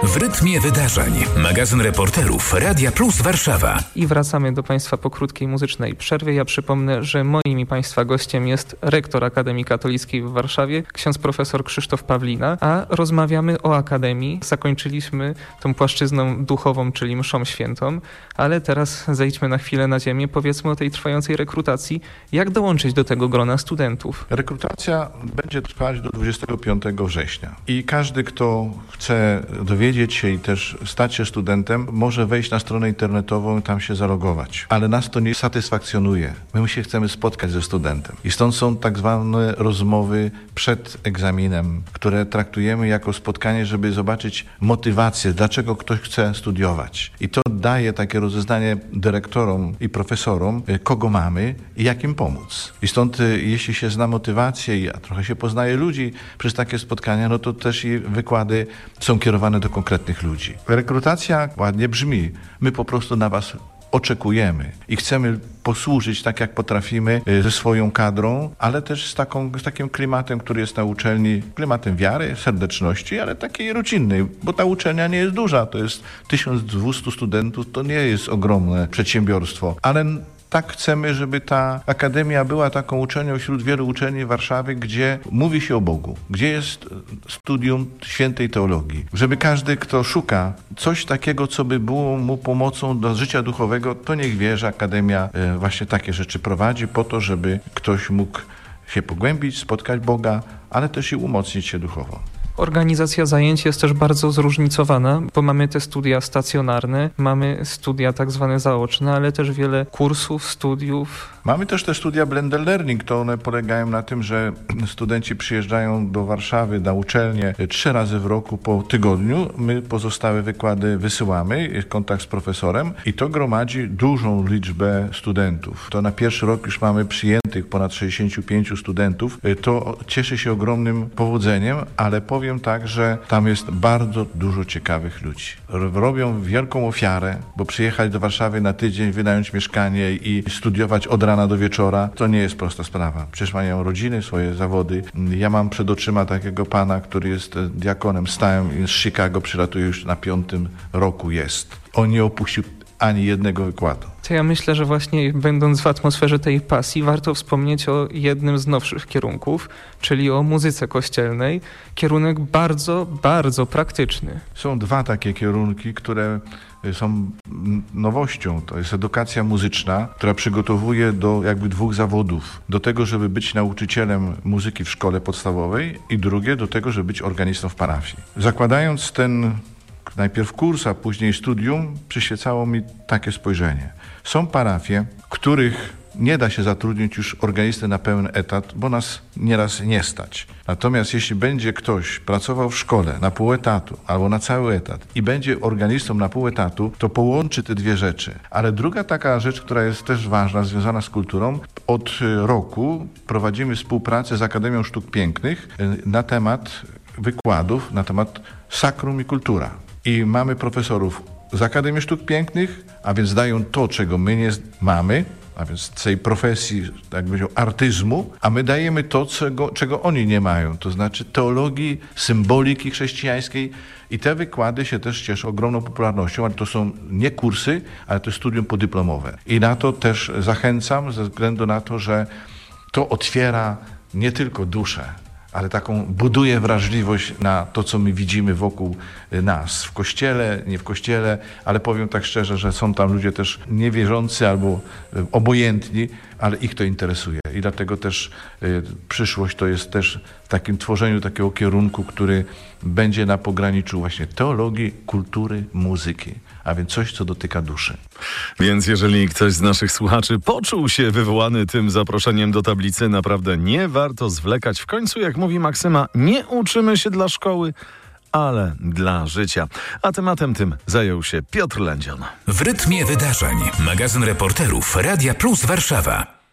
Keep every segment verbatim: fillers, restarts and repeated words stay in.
W rytmie wydarzeń. Magazyn reporterów Radia Plus Warszawa. I wracamy do Państwa po krótkiej muzycznej przerwie. Ja przypomnę, że moim i Państwa gościem jest rektor Akademii Katolickiej w Warszawie, ksiądz profesor Krzysztof Pawlina, a rozmawiamy o Akademii. Zakończyliśmy tą płaszczyzną duchową, czyli mszą świętą, ale teraz zejdźmy na chwilę na ziemię. Powiedzmy o tej trwającej rekrutacji. Jak dołączyć do tego grona studentów? Rekrutacja będzie trwać do dwudziestego piątego września i każdy, kto chce dowiedzieć się i też stać się studentem, może wejść na stronę internetową i tam się zalogować. Ale nas to nie satysfakcjonuje. My się chcemy spotkać ze studentem. I stąd są tak zwane rozmowy przed egzaminem, które traktujemy jako spotkanie, żeby zobaczyć motywację, dlaczego ktoś chce studiować. I to daje takie rozeznanie dyrektorom i profesorom, kogo mamy i jak im pomóc. I stąd jeśli się zna motywację i trochę się poznaje ludzi przez takie spotkania, no to też i wykłady są kierowane do konkretnych ludzi. Rekrutacja ładnie brzmi. My po prostu na was oczekujemy i chcemy posłużyć tak, jak potrafimy ze swoją kadrą, ale też z, taką, z takim klimatem, który jest na uczelni, klimatem wiary, serdeczności, ale takiej rodzinnej, bo ta uczelnia nie jest duża, to jest tysiąc dwieście studentów, to nie jest ogromne przedsiębiorstwo, ale tak chcemy, żeby ta akademia była taką uczelnią wśród wielu uczelni Warszawy, gdzie mówi się o Bogu, gdzie jest studium świętej teologii. Żeby każdy, kto szuka coś takiego, co by było mu pomocą do życia duchowego, to niech wie, że akademia właśnie takie rzeczy prowadzi po to, żeby ktoś mógł się pogłębić, spotkać Boga, ale też i umocnić się duchowo. Organizacja zajęć jest też bardzo zróżnicowana, bo mamy te studia stacjonarne, mamy studia tak zwane zaoczne, ale też wiele kursów, studiów. Mamy też te studia blended learning, to one polegają na tym, że studenci przyjeżdżają do Warszawy na uczelnię trzy razy w roku po tygodniu. My pozostałe wykłady wysyłamy, jest kontakt z profesorem i to gromadzi dużą liczbę studentów. To na pierwszy rok już mamy przyjętych ponad sześćdziesięciu pięciu studentów. To cieszy się ogromnym powodzeniem, ale powiem tak, że tam jest bardzo dużo ciekawych ludzi. Robią wielką ofiarę, bo przyjechać do Warszawy na tydzień, wynająć mieszkanie i studiować od rana do wieczora, to nie jest prosta sprawa. Przecież mają rodziny, swoje zawody. Ja mam przed oczyma takiego pana, który jest diakonem stałym z Chicago, przylatuje już na piątym roku jest. On nie opuścił ani jednego wykładu. To ja myślę, że właśnie będąc w atmosferze tej pasji, warto wspomnieć o jednym z nowszych kierunków, czyli o muzyce kościelnej. Kierunek bardzo, bardzo praktyczny. Są dwa takie kierunki, które są nowością. To jest edukacja muzyczna, która przygotowuje do jakby dwóch zawodów. Do tego, żeby być nauczycielem muzyki w szkole podstawowej i drugie do tego, żeby być organistą w parafii. Zakładając ten najpierw kurs, a później studium, przyświecało mi takie spojrzenie. Są parafie, których nie da się zatrudnić już organisty na pełen etat, bo nas nieraz nie stać. Natomiast jeśli będzie ktoś pracował w szkole na pół etatu albo na cały etat i będzie organistą na pół etatu, to połączy te dwie rzeczy. Ale druga taka rzecz, która jest też ważna, związana z kulturą, od roku prowadzimy współpracę z Akademią Sztuk Pięknych na temat wykładów, na temat sakrum i kultura. I mamy profesorów z Akademii Sztuk Pięknych, a więc dają to, czego my nie mamy, a więc tej profesji, jak powiedział, artyzmu, a my dajemy to, czego, czego oni nie mają, to znaczy teologii, symboliki chrześcijańskiej i te wykłady się też cieszą ogromną popularnością, ale to są nie kursy, ale to jest studium podyplomowe. I na to też zachęcam ze względu na to, że to otwiera nie tylko duszę, ale taką buduje wrażliwość na to, co my widzimy wokół nas, w kościele, nie w kościele, ale powiem tak szczerze, że są tam ludzie też niewierzący albo obojętni, ale ich to interesuje i dlatego też y, przyszłość to jest też w takim tworzeniu takiego kierunku, który będzie na pograniczu właśnie teologii, kultury, muzyki, a więc coś, co dotyka duszy. Więc jeżeli ktoś z naszych słuchaczy poczuł się wywołany tym zaproszeniem do tablicy, naprawdę nie warto zwlekać. W końcu, jak mówi Maksyma, nie uczymy się dla szkoły, ale dla życia. A tematem tym zajął się Piotr Lędzion. W rytmie wydarzeń. Magazyn reporterów Radia Plus Warszawa.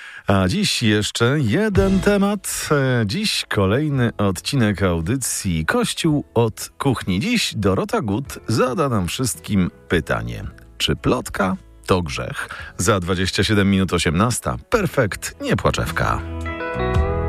A dziś jeszcze jeden temat. Dziś kolejny odcinek audycji Kościół od kuchni. Dziś Dorota Gut zada nam wszystkim pytanie. Czy plotka to grzech? Za dwadzieścia siedem minut osiemnasta. Perfekt, nie płaczewka.